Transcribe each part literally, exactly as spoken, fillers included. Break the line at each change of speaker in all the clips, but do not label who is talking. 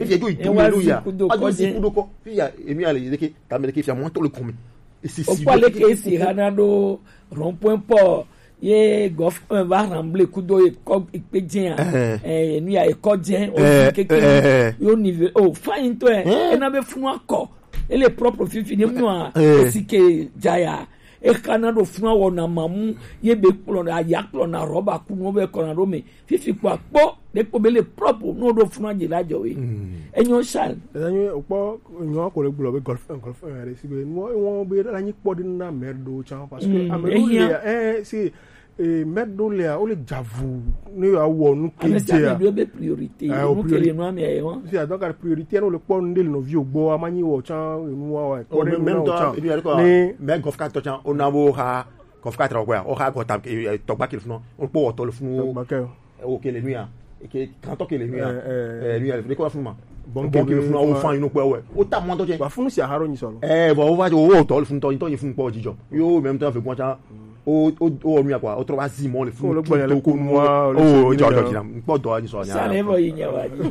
fia do itu melu ya adu si kudo ko fia emi ale yeke ta me ke fia mo to le komi e si si
o pale ke si hanado rond-point port ye gof va rambler kudo e ko ipejin eh ni ya e ko jen o keke yo niveau o fine to e na be funu akọ ele propre fifi ni mu a sike jaya e kanado funu wo na mamu ye be kplo na ya kplo na roba kunu be ko na rome fifi kwa po de ko be le propre no do funu je la jo we enyo shal
enyo opo enyo ko le gbulo be golf golf re si be mo won be la ni po din na merdo chan parce que amelo eh si e merdo le o le javu ni awo nu keje
a mais be priorité no kele no am e won
si donc la priorité no le po ndel no vi ogbo amani wo chan nu wa
ko le même temps et puis ni me golf quatre chan on a wo ha golf quatre ko ya o ha go tam to ba ki funu on po to le funu o kele nu ya e ke kan to kele nu ya eh nu ya le ko funu ma bon bon ki funu o fan inu pe we o ta mo to je
ba funu si aharo ni solo
eh bo o va o to le funu to to yin funu po jijo yo même temps fait quoi chan o o o mi akwa o troba zimo le fun
to le ko noa
o jo jo kina po do ani so nya
ça ne va y nyawa ni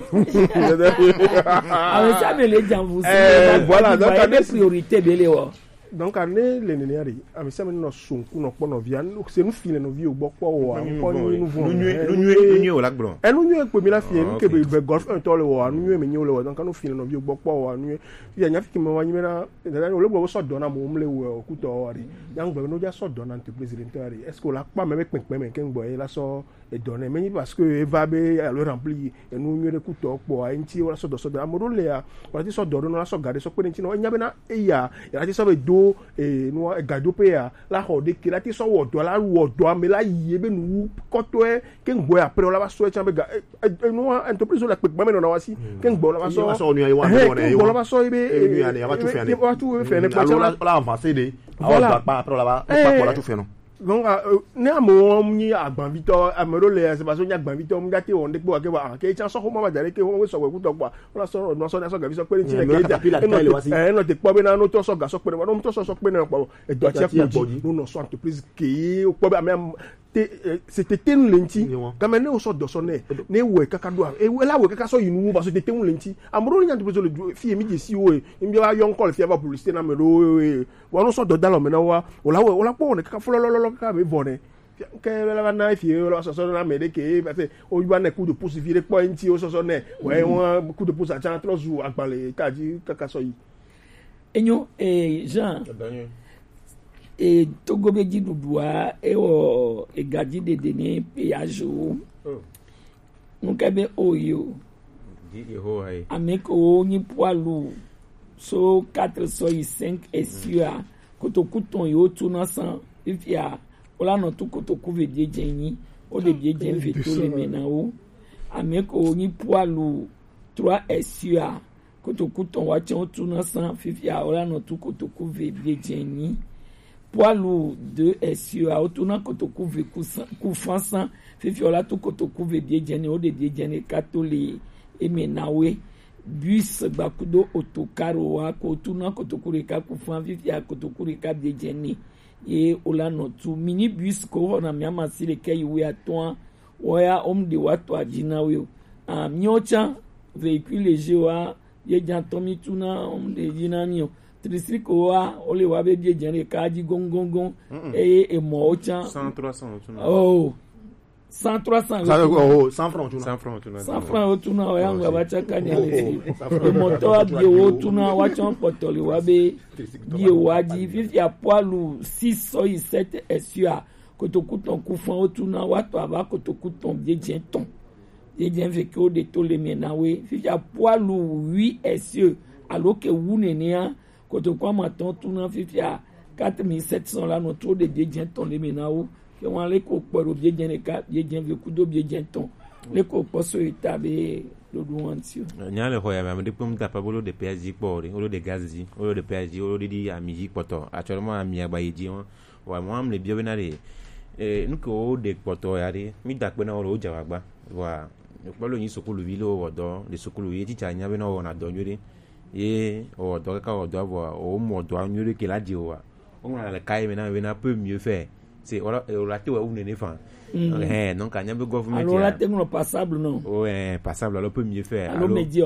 avec ça me les gens vous
eh voilà donc
la priorité de lewo
donc ane le ne ari ami se me no sunku no po no via se nu file no vi ogbo po wa po ni nu vo
nu nu nu nu o lagbron
e nu nu pe mi la fie mi ke be golf un to le wa nu me nyi o le wa donc anu file no vi ogbo po wa nu ya nya fiki mo wa nyimera da o le gbo so do na mo mle wo ku to wa ri yang gbo no ja so do na ante president ari est ce que la pa me pe pe me ke ngbo e la so e do na me parce que e va be a le remplir e nu nyi re ku to po a nti o la so do so do amoro le a o la ti so do no la so gade so pe nti no nya be na e ya ya ti so be do e no e gado pe ya la ho de ki la ti so wo do la wo do ame la ye be nu ko to e ke ngbo ya pre o la ba so e chambe ga e no entreprise la pe me no na wa si ke ngbo la ba so
so ni wa no na e
ngbo la ba so e be
e ni ani ya ba tu fe ani
ba tu fe ne pa
la la avancer de voilà pa après la ba pa la tu fe no
donc ne amo ni agban Victor amero le se ba so ni agban Victor mu gati won de pe wa ke wa ke chan so ko ma jare ke won we so we ku to pa won so no so na so ga vi so pe ni ti ke ja e no te po be na no to so ga so pe no to so so pe na po e do ti po no no so entreprise ke o po be am c'était ten lenti quand même ne so do so ne ne we kaka do e we la we kaka so yinu ba so te ten lenti amro ni entreprise le fi mi je si o e mi wa yon call fi ba publicité na me do wa no so do da lo me na wa o la we o la po ne kaka folo lo ka me bone ke la na fi o la so so na me de ke parce o yu na coup de pouce vire po enti o so so ne we won coup de pouce a chan trop jou agbale ka ji kaka so yi
enyo eh Jean e togo be ji dudua e o e gaji de deni péage o nunca be oyo
di ho hai
ameko ni poilu so quatre cent cinq esua kotokuton yo tuna san ifia ola no to kotoku ve die jenyi o de die jen ve to le menao ameko ni poilu trois esua kotokuton wa chen tuna san ifia ola no to kotoku ve die jenyi poilu deux esio a otuna kotoku ve ku fansan fifiola to kotoku ve die jeni o de die jeni katoli emenawe bus bakudo otokaro wa ko tuna kotoku re ka ku fan fifia kotoku re ka die jeni ye olano tu minibus ko na miama sile ke yiwe atwa oya om de watu ajina we a miocha véhicule léger wa ye jantomi tuna om de jina mio trisiko wa ole wa be die jene kaji gongongon e e mo cha
cent trois cents
oh cent trois cents
oh cent francs tuna
cent francs tuna
cent francs tuna wa yanga bacha kanya le e moto wa bi wo tuna wa chon potoli wa be bi wa ji fifi a poilu six cent sept esua kotokuton kufan tuna wa to aba kotokuton die jenton die jen ve ko de to le menawe fifi a poilu huit esua alors que wunenia kotokwa maton tuna fifi a quatre mille sept cents la no to de die jenton le menawo que on les ko poro bien bien ka bien bien le coup de bien bien ton les ko poso itabe lo duantio
nya le hoya ma de pom ta pa bolo de P S G pori o de gazi o de P S G o de di amiji poto actuellement ami agbayeji won wa mo am le bio benare eh nu ko de poto yare mi da pe na o ja wa gba wa polo yin sokulu bi lo odo de sokulu ye teacher nya be na o na do nyore ye odo ka odo abo o mo odo nyore ke la di o wa o na le kai me na be na peu mieux faire c'est on la te wa une nefan eh donc anya be government
alors la te no passable non
ouais passable alors peut mieux faire
alors